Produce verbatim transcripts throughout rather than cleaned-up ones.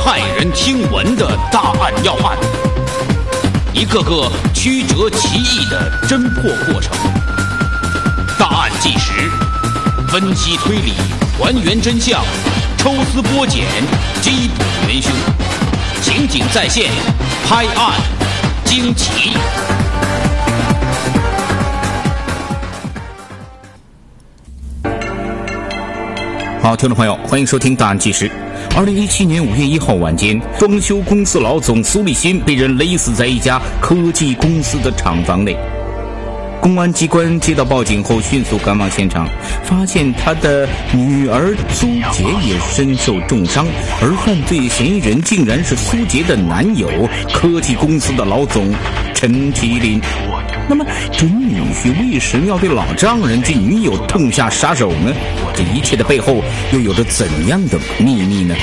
骇人听闻的大案要案，一个个曲折奇异的侦破过程。大案纪实，分析推理，还原真相，抽丝剥茧，缉捕元凶。情景再现，拍案惊奇。 好，听众朋友，欢迎收听大案纪实。二零一七年五月一号晚间，装修公司老总苏立新被人勒死在一家科技公司的厂房内。公安机关接到报警后，迅速赶往现场，发现他的女儿苏杰也身受重伤，而犯罪嫌疑人竟然是苏杰的男友，科技公司的老总陈其林。那么准女婿为什么要对老丈人及女友痛下杀手呢？这一切的背后又有着怎样的秘密呢？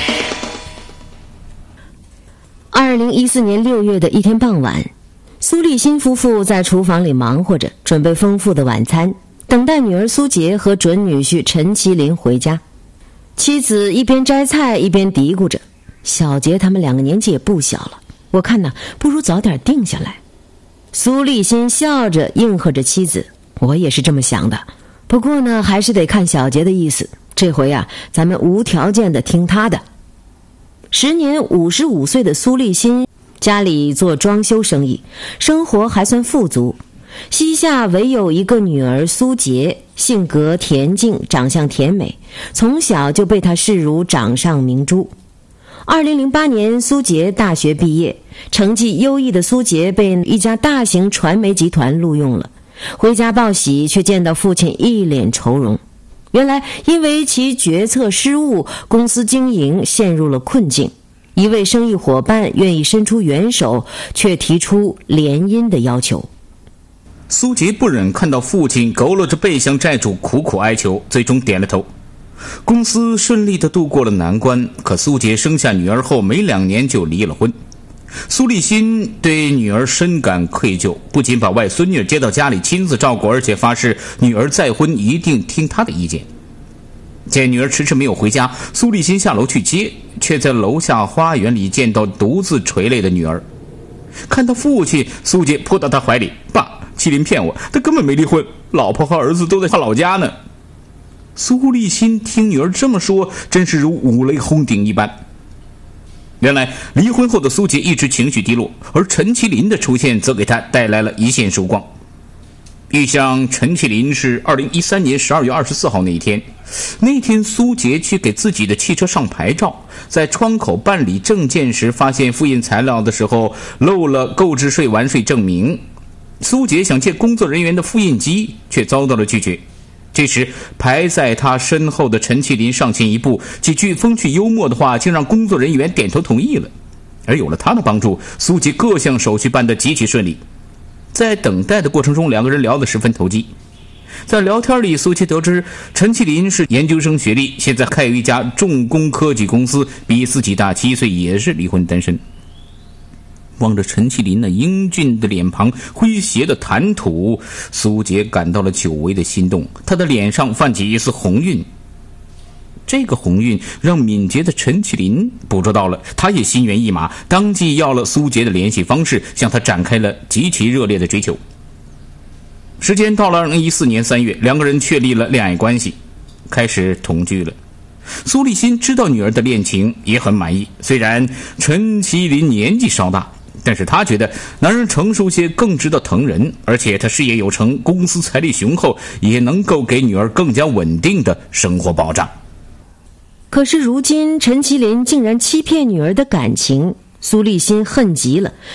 二零一四年六月的一天傍晚，苏立新夫妇在厨房里忙活着，准备丰富的晚餐，等待女儿苏杰和准女婿陈其林回家。妻子一边摘菜一边嘀咕着，小杰他们两个年纪也不小了，我看呢，不如早点定下来。苏立新笑着应和着妻子，我也是这么想的，不过呢，还是得看小杰的意思，这回啊，咱们无条件的听他的。时年五十五岁的苏立新家里做装修生意，生活还算富足，膝下唯有一个女儿苏杰，性格恬静，长相甜美，从小就被他视如掌上明珠。二零零八年，苏杰大学毕业，成绩优异的苏杰被一家大型传媒集团录用了。回家报喜，却见到父亲一脸愁容。原来因为其决策失误，公司经营陷入了困境。一位生意伙伴愿意伸出援手，却提出联姻的要求。 苏杰不忍看到父亲佝偻着背向债主苦苦哀求，最终点了头。公司顺利地度过了难关，可苏杰生下女儿后没两年就离了婚。苏立新对女儿深感愧疚，不仅把外孙女接到家里亲自照顾，而且发誓女儿再婚一定听他的意见。见女儿迟迟没有回家，苏立新下楼去接，却在楼下花园里见到独自垂泪的女儿。看到父亲，苏杰扑到他怀里，爸，麒麟骗我，他根本没离婚，老婆和儿子都在他老家呢。苏立新听女儿这么说，真是如五雷轰顶一般。原来离婚后的苏杰一直情绪低落，而陈其林的出现则给他带来了一线曙光。遇上陈其林是二零一三年十二月二十四号那一天，那天苏杰去给自己的汽车上牌照，在窗口办理证件时，发现复印材料的时候漏了购置税完税证明。苏杰想借工作人员的复印机，却遭到了拒绝。这时排在他身后的陈其林上前一步，几句风趣幽默的话竟让工作人员点头同意了。而有了他的帮助，苏杰各项手续办得极其顺利。在等待的过程中，两个人聊得十分投机。在聊天里，苏杰得知陈其林是研究生学历，现在开有一家重工科技公司，比自己大七岁，也是离婚单身。望着陈其林那英俊的脸庞，诙谐的谈吐，苏杰感到了久违的心动，他的脸上泛起一丝红晕。这个红晕让敏捷的陈其林捕捉到了，他也心猿意马，当即要了苏杰的联系方式，向他展开了极其热烈的追求。时间到了二零一四年三月，两个人确立了恋爱关系，开始同居了。苏立新知道女儿的恋情，也很满意。虽然陈其林年纪稍大，但是他觉得男人成熟些更值得疼人，而且他事业有成，公司财力雄厚，也能够给女儿更加稳定的生活保障。 可是如今陈其林竟然欺骗女儿的感情，苏立新恨极了，